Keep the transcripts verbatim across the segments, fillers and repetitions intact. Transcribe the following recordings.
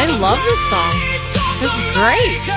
I love this song. This is great.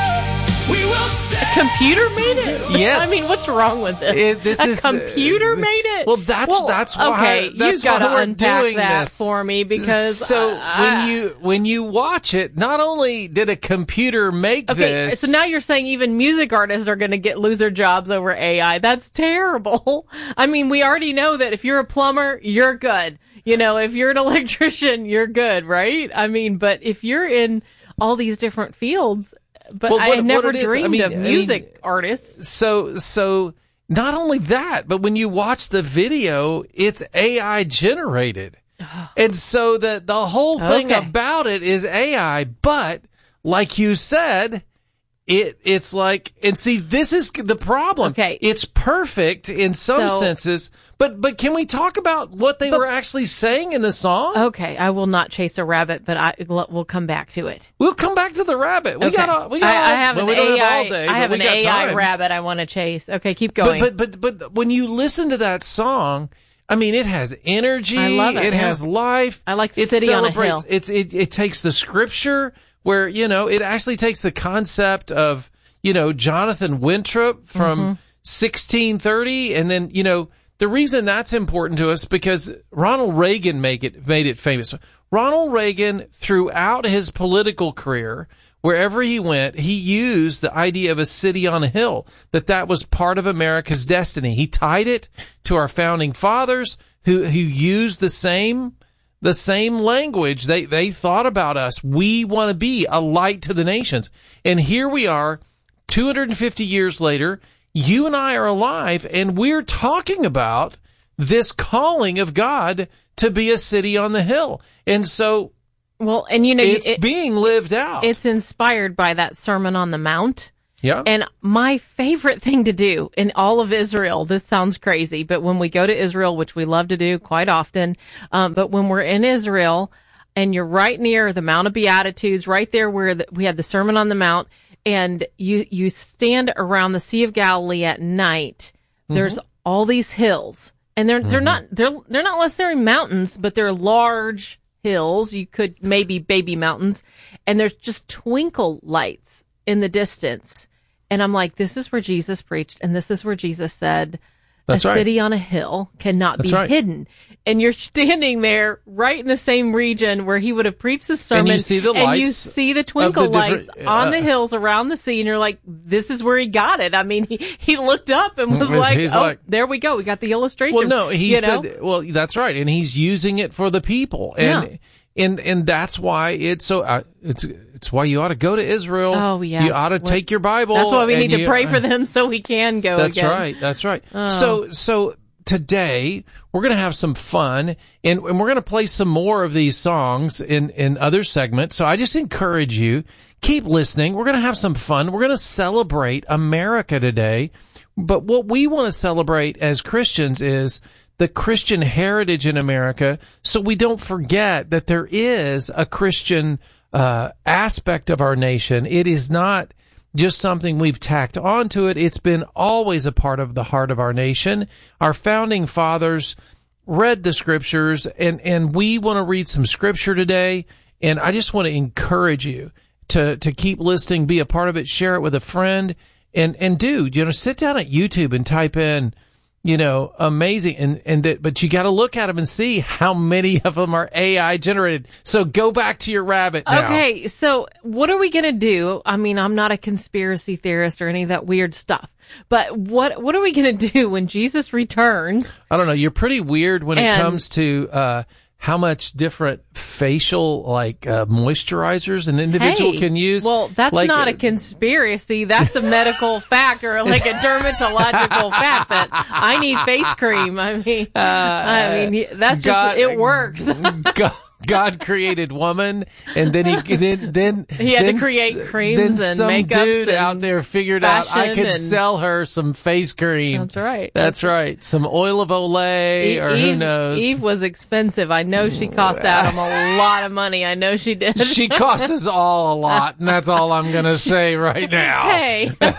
A computer made it? Yes. I mean, what's wrong with this? It, this a is, computer uh, made it? Well, that's well, that's why. Okay, that's you got why to we're unpack doing that this. for me because so uh, when you when you watch it, not only did a computer make okay, this. so now you're saying even music artists are going to get lose their jobs over A I. That's terrible. I mean, we already know that if you're a plumber, you're good. You know, if you're an electrician, you're good, right? I mean, but if you're in all these different fields. But well, what, I never dreamed I mean, of music I mean, artists. So, so not only that, but when you watch the video, it's A I generated. And so the, the whole thing okay. about it is A I. But like you said, it, it's like, and see, this is the problem. Okay. It's perfect in some so, senses. But, but can we talk about what they but, were actually saying in the song? Okay. I will not chase a rabbit, but I, we'll come back to it. We'll come back to the rabbit. We okay. got we got I, I have well, an we don't A I, have all day, I have but an we got A I time. rabbit I want to chase. Okay. Keep going. But, but, but, but when you listen to that song, I mean, it has energy. I love it. It yeah. has life. I like the it city on a hill. It's, it, it takes the scripture where, you know, it actually takes the concept of, you know, Jonathan Winthrop from mm-hmm. sixteen thirty. And then, you know, the reason that's important to us because Ronald Reagan make it, made it famous. Ronald Reagan, throughout his political career, wherever he went, he used the idea of a city on a hill, that that was part of America's destiny. He tied it to our founding fathers who, who used the same, the same language. They, they thought about us. We want to be a light to the nations. And here we are, two hundred fifty years later, you and I are alive, and we're talking about this calling of God to be a city on the hill. And so, well, and you know, it's it, being lived out. It's inspired by that Sermon on the Mount. Yeah. And my favorite thing to do in all of Israel, this sounds crazy, but when we go to Israel, which we love to do quite often, um, but when we're in Israel and you're right near the Mount of Beatitudes, right there where the, we had the Sermon on the Mount, and you, you stand around the Sea of Galilee at night, mm-hmm. there's all these hills, and they're, mm-hmm. they're not, they're, they're not necessarily mountains, but they're large hills. You could maybe baby mountains, and there's just twinkle lights in the distance. And I'm like, this is where Jesus preached, and this is where Jesus said, That's a right. city on a hill cannot That's be right. hidden. And you're standing there right in the same region where he would have preached the sermon. And you see the and lights you see the twinkle the lights uh, on the hills around the sea. And you're like, this is where he got it. I mean, he, he looked up and was like, he's oh, like, there we go. We got the illustration. Well, no, he you said, know? well, that's right. And he's using it for the people. And, Yeah. and, and that's why it's so, uh, it's, it's why you ought to go to Israel. Oh, yes. You ought to Well, take your Bible. That's why we need and to you- pray for them so he can go That's again. right. That's right. Oh. So, so today we're going to have some fun, and, and we're going to play some more of these songs in, in other segments. So I just encourage you, keep listening. We're going to have some fun. We're going to celebrate America today. But what we want to celebrate as Christians is the Christian heritage in America, so we don't forget that there is a Christian uh, aspect of our nation. It is not just something we've tacked onto it. It's been always a part of the heart of our nation. Our founding fathers read the scriptures, and, and we want to read some scripture today. And I just want to encourage you to, to keep listening, be a part of it, share it with a friend, and, and do, you know, sit down at YouTube and type in, you know, amazing. And, and that, but you got to look at them and see how many of them are A I generated. So go back to your rabbit now. Okay. So what are we going to do? I mean, I'm not a conspiracy theorist or any of that weird stuff, but what, what are we going to do when Jesus returns? I don't know. You're pretty weird when And- it comes to, uh, how much different facial, like, uh, moisturizers an individual Hey, can use. Well, that's like, not uh, a conspiracy. That's a medical fact or like a dermatological fact that I need face cream. I mean, Uh, I mean, that's God- just, it works. God, God created woman, and then he then then He had to then create s- creams then and some makeups dude and out there figured out I fashion could and- sell her some face cream. That's right. That's right. Some oil of Olay, or Eve, who knows? Eve was expensive. I know she cost Adam a lot of money. I know she did. She cost us all a lot, and that's all I'm going to say right now. Hey.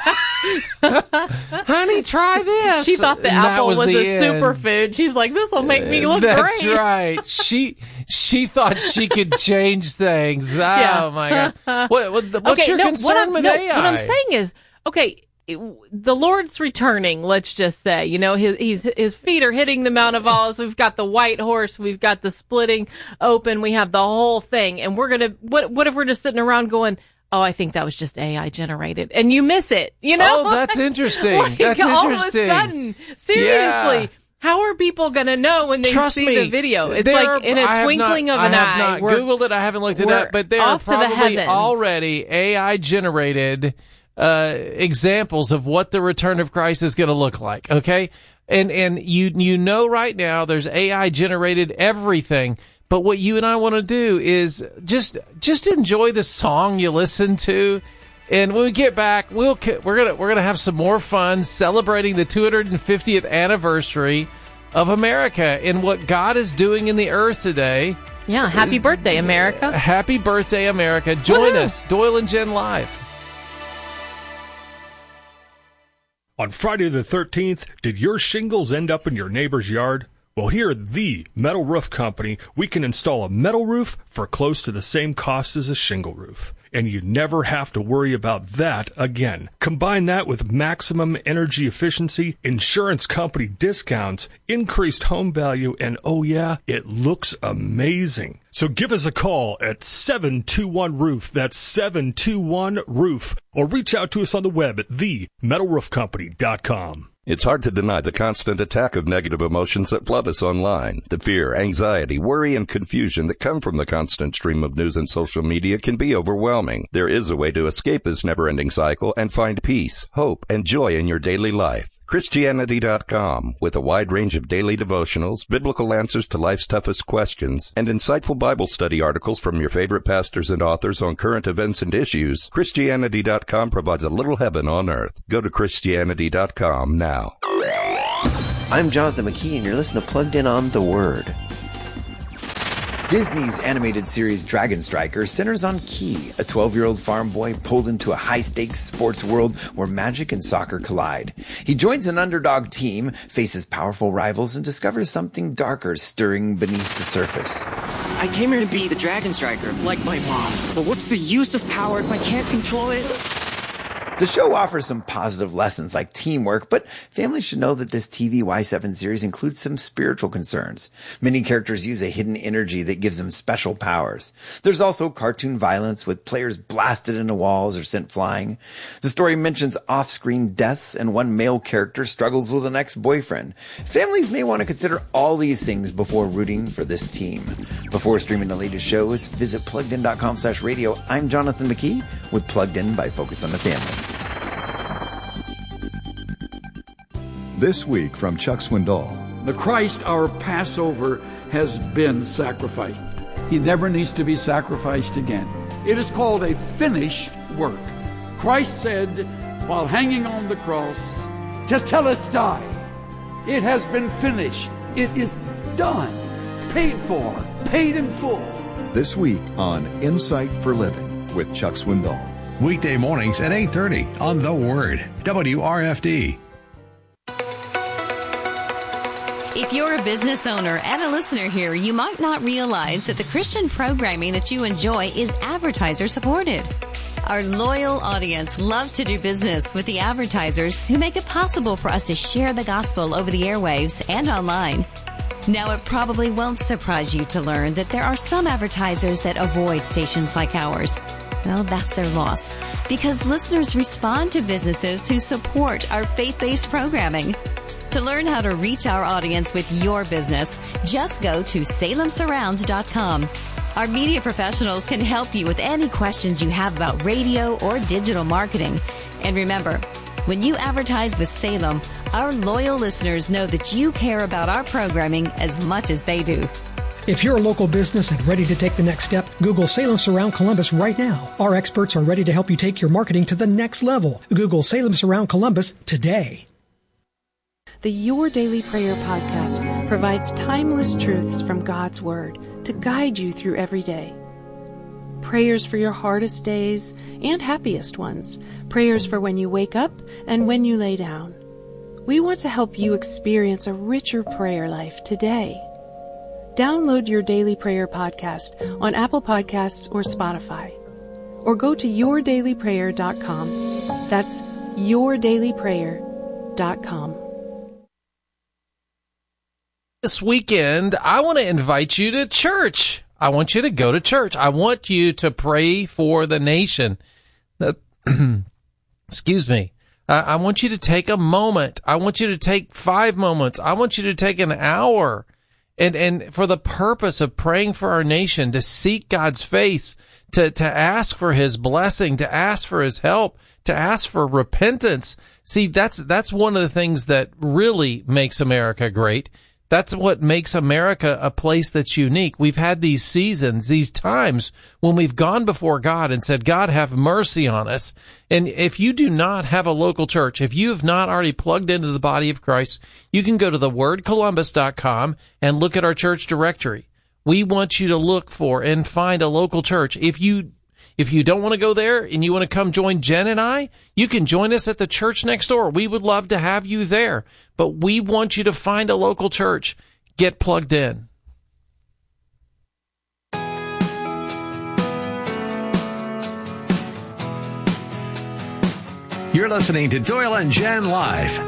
Honey, try this. She thought the And that apple was, was a the end. superfood. She's like, this will make me look That's great. right. She she thought she could change things. Oh, Yeah. my God. What, what, what's okay, your no, concern what I'm, with no, A I? What I'm saying is, okay, it, the Lord's returning, let's just say. You know, his, he's, his feet are hitting the Mount of Olives. We've got the white horse. We've got the splitting open. We have the whole thing. And we're going to, what, what if we're just sitting around going, oh, I think that was just A I generated. And you miss it, you know? Oh, that's interesting. like, That's all interesting. All of a sudden, seriously. Yeah. How are people going to know when they Trust see me, the video? It's there like are, in a I twinkling not, of an eye. I have not We're- Googled it. I haven't looked it we're up. But there are off to the probably heavens. already A I generated uh, examples of what the return of Christ is going to look like. Okay, and and you you know right now there's A I generated everything. But what you and I want to do is just just enjoy the song you listen to. And when we get back, we'll we're gonna we're gonna have some more fun celebrating the two hundred fiftieth anniversary of America and what God is doing in the earth today. Yeah, happy birthday, America. Happy birthday, America. Join Woo-hoo. us, Doyle and Jen Live. On Friday the thirteenth, did your shingles end up in your neighbor's yard? Well, here at the Metal Roof Company, we can install a metal roof for close to the same cost as a shingle roof. And you never have to worry about that again. Combine that with maximum energy efficiency, insurance company discounts, increased home value, and oh yeah, it looks amazing. So give us a call at seven two one roof. That's seven two one roof. Or reach out to us on the web at the metal roof company dot com. It's hard to deny the constant attack of negative emotions that flood us online. The fear, anxiety, worry, and confusion that come from the constant stream of news and social media can be overwhelming. There is a way to escape this never-ending cycle and find peace, hope, and joy in your daily life. Christianity dot com, with a wide range of daily devotionals, biblical answers to life's toughest questions, and insightful Bible study articles from your favorite pastors and authors on current events and issues, Christianity dot com provides a little heaven on earth. Go to Christianity dot com now. I'm Jonathan McKee, and you're listening to Plugged In on the Word. Disney's animated series Dragon Striker centers on Key, a twelve-year-old farm boy pulled into a high-stakes sports world where magic and soccer collide. He joins an underdog team, faces powerful rivals, and discovers something darker stirring beneath the surface. I came here to be the Dragon Striker, like my mom. But what's the use of power if I can't control it? The show offers some positive lessons like teamwork, but families should know that this T V Y seven series includes some spiritual concerns. Many characters use a hidden energy that gives them special powers. There's also cartoon violence with players blasted into walls or sent flying. The story mentions off-screen deaths, and one male character struggles with an ex-boyfriend. Families may want to consider all these things before rooting for this team. Before streaming the latest shows, visit plugged in dot com slash radio. I'm Jonathan McKee with Plugged In by Focus on the Family. This week from Chuck Swindoll. The Christ, our Passover, has been sacrificed. He never needs to be sacrificed again. It is called a finished work. Christ said, while hanging on the cross, Tetelestai, it has been finished. It is done, paid for, paid in full. This week on Insight for Living with Chuck Swindoll. Weekday mornings at eight thirty on The Word, W R F D. If you're a business owner and a listener here, you might not realize that the Christian programming that you enjoy is advertiser supported. Our loyal audience loves to do business with the advertisers who make it possible for us to share the gospel over the airwaves and online. Now, it probably won't surprise you to learn that there are some advertisers that avoid stations like ours. Well, that's their loss, because listeners respond to businesses who support our faith-based programming. To learn how to reach our audience with your business, just go to salem surround dot com. Our media professionals can help you with any questions you have about radio or digital marketing. And remember, when you advertise with Salem, our loyal listeners know that you care about our programming as much as they do. If you're a local business and ready to take the next step, Google Salem Surround Columbus right now. Our experts are ready to help you take your marketing to the next level. Google Salem Surround Columbus today. The Your Daily Prayer podcast provides timeless truths from God's Word to guide you through every day. Prayers for your hardest days and happiest ones. Prayers for when you wake up and when you lay down. We want to help you experience a richer prayer life today. Download your Daily Prayer podcast on Apple Podcasts or Spotify. Or go to your daily prayer dot com. That's your daily prayer dot com. This weekend, I want to invite you to church. I want you to go to church. I want you to pray for the nation. Excuse me. I, I want you to take a moment. I want you to take five moments. I want you to take an hour. And, and for the purpose of praying for our nation, to seek God's face, to, to ask for his blessing, to ask for his help, to ask for repentance. See, that's, that's one of the things that really makes America great. That's what makes America a place that's unique. We've had these seasons, these times when we've gone before God and said, God, have mercy on us. And if you do not have a local church, if you have not already plugged into the body of Christ, you can go to the word columbus dot com and look at our church directory. We want you to look for and find a local church. If you If you don't want to go there and you want to come join Jen and I, you can join us at the church next door. We would love to have you there, but we want you to find a local church. Get plugged in. You're listening to Doyle and Jen Live.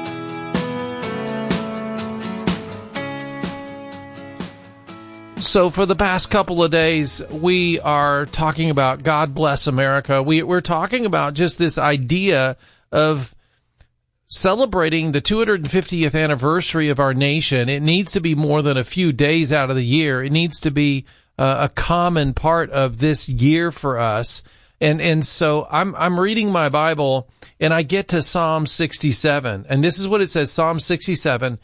So for the past couple of days, we are talking about God Bless America. We, we're talking about just this idea of celebrating the two hundred fiftieth anniversary of our nation. It needs to be more than a few days out of the year. It needs to be uh, a common part of this year for us. And and so I'm I'm reading my Bible, and I get to Psalm sixty-seven. And this is what it says, Psalm sixty-seven.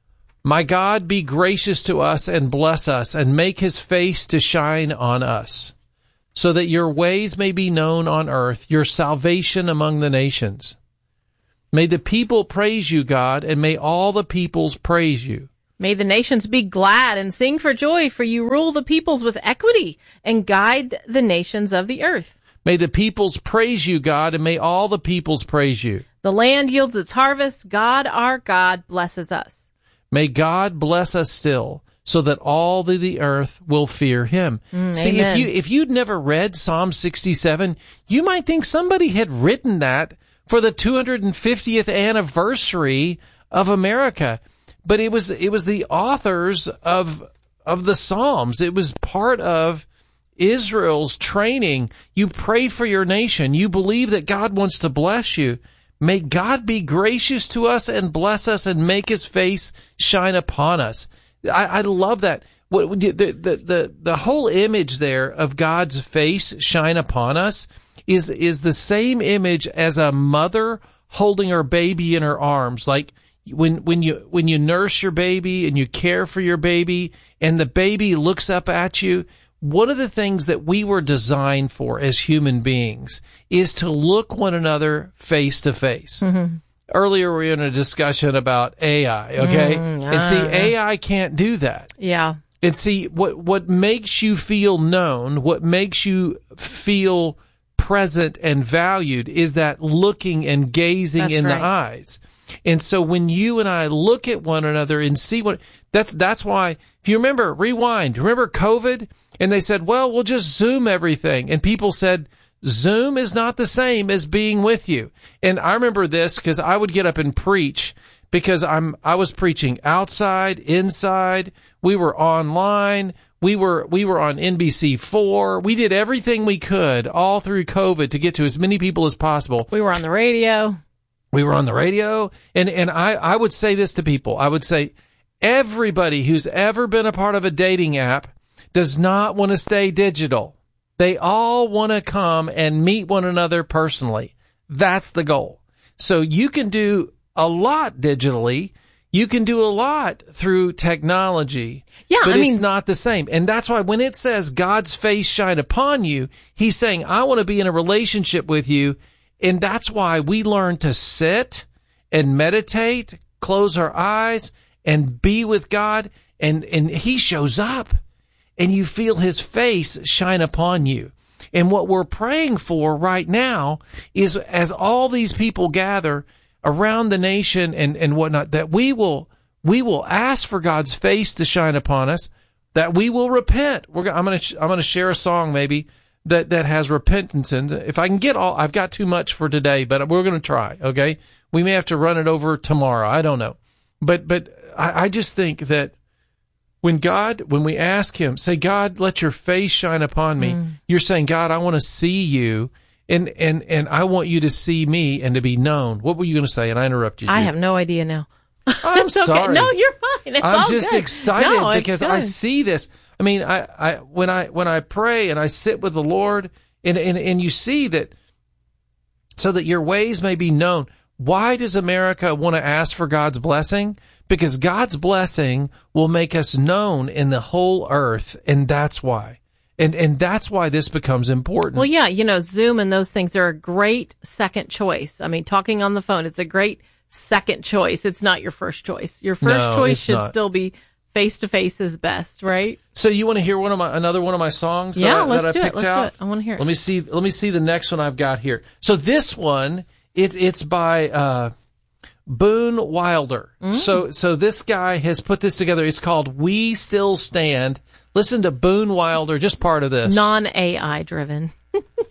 My God, be gracious to us and bless us and make his face to shine on us, so that your ways may be known on earth, your salvation among the nations. May the people praise you, God, and may all the peoples praise you. May the nations be glad and sing for joy, for you rule the peoples with equity and guide the nations of the earth. May the peoples praise you, God, and may all the peoples praise you. The land yields its harvest. God, our God, blesses us. May God bless us still, so that all the, the earth will fear him. Mm, See, amen. if you if you'd never read Psalm sixty-seven, you might think somebody had written that for the two hundred fiftieth anniversary of America. But it was it was the authors of of the Psalms. It was part of Israel's training. You pray for your nation. You believe that God wants to bless you. May God be gracious to us and bless us and make his face shine upon us. I, I love that. What, the, the, the, the whole image there of God's face shine upon us is, is the same image as a mother holding her baby in her arms. Like when, when you, when you nurse your baby and you care for your baby and the baby looks up at you. One of the things that we were designed for as human beings is to look one another face to face. Mm-hmm. Earlier, we were in a discussion about A I, okay? Mm, and see, A I can't do that. Yeah. And see, what, what makes you feel known, what makes you feel present and valued is that looking and gazing That's in right. the eyes. And so when you and I look at one another and see what, that's, that's why, if you remember, rewind, remember COVID? And they said, well, we'll just Zoom everything. And people said, Zoom is not the same as being with you. And I remember this because I would get up and preach because I'm, I was preaching outside, inside. We were online. We were, we were on N B C four. We did everything we could all through COVID to get to as many people as possible. We were on the radio. We were on the radio. And, and I, I would say this to people. I would say, everybody who's ever been a part of a dating app does not want to stay digital. They all want to come and meet one another personally. That's the goal. So you can do a lot digitally. You can do a lot through technology. Yeah, but I it's mean, not the same. And that's why when it says God's face shine upon you, he's saying, I want to be in a relationship with you. And that's why we learn to sit and meditate, close our eyes, and be with God. And, and he shows up. and you feel his face shine upon you. And what we're praying for right now is, as all these people gather around the nation and, and whatnot, that we will, we will ask for God's face to shine upon us, that we will repent. We're, I'm going to, I'm going to share a song maybe that, that has repentance in it. If I can get all, I've got too much for today, but we're going to try. Okay. We may have to run it over tomorrow. I don't know. But, but I, I just think that when God, when we ask him, say, God, let your face shine upon me. Mm. You're saying, God, I want to see you, and, and, and I want you to see me and to be known. What were you going to say? And I interrupted you. I have no idea now. I'm sorry. Okay. No, you're fine. It's I'm all just good. excited no, because I see this. I mean, I, I, when I, when I pray and I sit with the Lord, and, and, and you see that, so that your ways may be known. Why does America want to ask for God's blessing? Because God's blessing will make us known in the whole earth, and that's why. And and that's why this becomes important. Well, yeah, you know, Zoom and those things are a great second choice. I mean, talking on the phone, it's a great second choice. It's not your first choice. Your first No, choice it's should not. still be face-to-face is best, right? So you want to hear one of my another one of my songs that, Yeah, I, let's that I do it. picked Let's out? do it. I want to hear it. Let me see. Let me see the next one I've got here. So this one, it it's by uh, Boone Wilder. Mm. So so this guy has put this together. It's called "We Still Stand." Listen to Boone Wilder. Just part of this. Non-A I driven.